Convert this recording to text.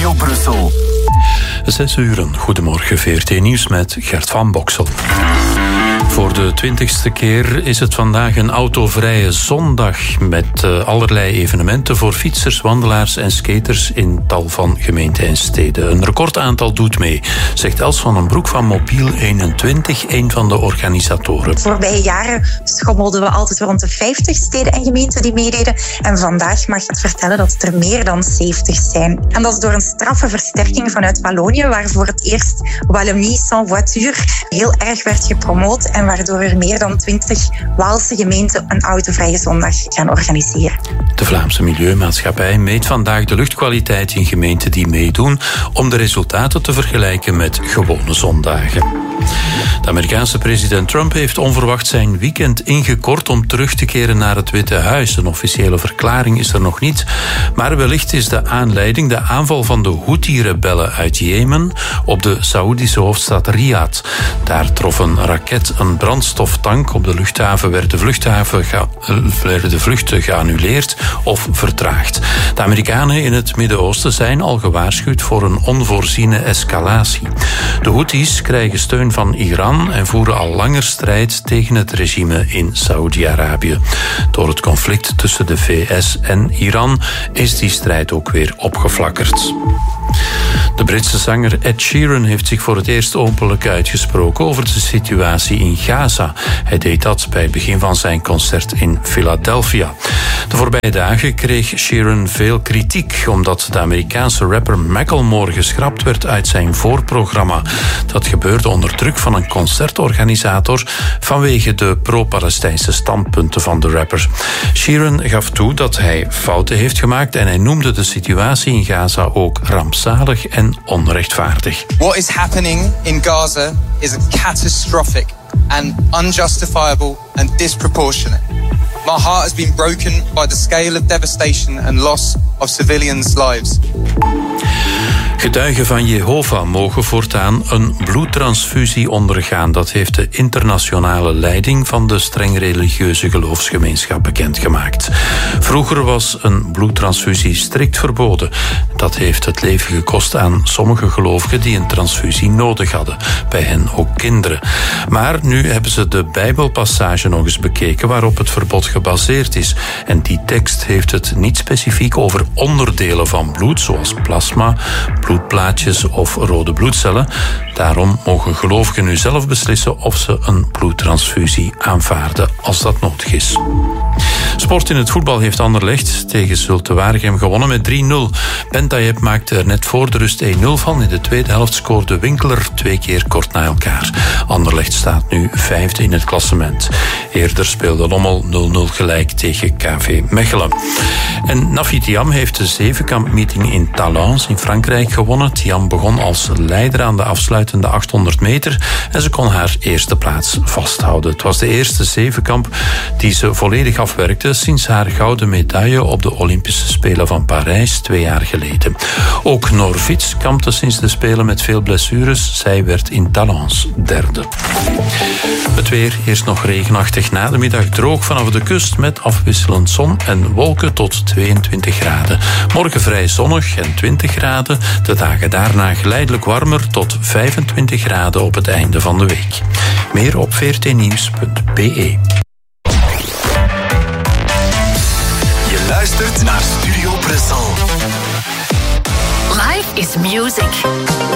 Radio Brussel. 6 uur, goedemorgen, VRT Nieuws met Gert van Boksel. Voor de 20ste keer is het vandaag een autovrije zondag met allerlei evenementen voor fietsers, wandelaars en skaters in tal van gemeenten en steden. Een recordaantal doet mee, zegt Els van den Broek van Mobiel 21, een van de organisatoren. De voorbije jaren schommelden we altijd rond de 50 steden en gemeenten die meededen. En vandaag mag ik vertellen dat het er meer dan 70 zijn. En dat is door een straffe versterking vanuit Wallonië, waar voor het eerst Wallonie sans voiture heel erg werd gepromoot en waardoor er meer dan 20 Waalse gemeenten een autovrije zondag gaan organiseren. De Vlaamse Milieumaatschappij meet vandaag de luchtkwaliteit in gemeenten die meedoen om de resultaten te vergelijken met gewone zondagen. De Amerikaanse president Trump heeft onverwacht zijn weekend ingekort om terug te keren naar het Witte Huis. Een officiële verklaring is er nog niet, maar wellicht is de aanleiding de aanval van de Houthi-rebellen uit Jemen op de Saoedische hoofdstad Riyadh. Daar trof een raket een brandstoftank. Op de luchthaven werden de vluchten geannuleerd of vertraagd. De Amerikanen in het Midden-Oosten zijn al gewaarschuwd voor een onvoorziene escalatie. De Houthis krijgen steun van Iran en voeren al langer strijd tegen het regime in Saoedi-Arabië. Door het conflict tussen de VS en Iran is die strijd ook weer opgeflakkerd. De Britse zanger Ed Sheeran heeft zich voor het eerst openlijk uitgesproken over de situatie in Gaza. Hij deed dat bij het begin van zijn concert in Philadelphia. De voorbije dagen kreeg Sheeran veel kritiek omdat de Amerikaanse rapper Macklemore geschrapt werd uit zijn voorprogramma. Dat gebeurde onder druk van een concertorganisator vanwege de pro-Palestijnse standpunten van de rapper. Sheeran gaf toe dat hij fouten heeft gemaakt en hij noemde de situatie in Gaza ook rampzalig en onrechtvaardig. What is happening in Gaza is catastrophic and unjustifiable and disproportionate. My heart has been broken by the scale of devastation and loss of civilians' lives. Getuigen van Jehovah mogen voortaan een bloedtransfusie ondergaan. Dat heeft de internationale leiding van de streng religieuze geloofsgemeenschap bekendgemaakt. Vroeger was een bloedtransfusie strikt verboden. Dat heeft het leven gekost aan sommige gelovigen die een transfusie nodig hadden. Bij hen ook kinderen. Maar nu hebben ze de Bijbelpassage nog eens bekeken waarop het verbod gebaseerd is. En die tekst heeft het niet specifiek over onderdelen van bloed, zoals plasma, bloedplaatjes of rode bloedcellen. Daarom mogen gelovigen nu zelf beslissen of ze een bloedtransfusie aanvaarden als dat nodig is. Sport in het voetbal heeft Anderlecht tegen Zulte Waregem gewonnen met 3-0. Bentayeb maakte er net voor de rust 1-0 van. In de tweede helft scoorde Winkler 2 keer kort na elkaar. Anderlecht staat nu 5e in het klassement. Eerder speelde Lommel 0-0 gelijk tegen KV Mechelen. En Nafi Thiam heeft de zevenkampmeeting in Talence in Frankrijk gewonnen. Thiam begon als leider aan de afsluitende 800 meter en ze kon haar eerste plaats vasthouden. Het was de eerste zevenkamp die ze volledig afwerkte sinds haar gouden medaille op de Olympische Spelen van Parijs 2 jaar geleden. Ook Noor Vits kampte sinds de Spelen met veel blessures. Zij werd in Talence 3e. Het weer, eerst nog regenachtig, na de middag droog vanaf de kust met afwisselend zon en wolken tot 22 graden. Morgen vrij zonnig en 20 graden. De dagen daarna geleidelijk warmer tot 25 graden op het einde van de week. Meer op vrtnieuws.be. Je luistert naar Studio Brussel. Life is music.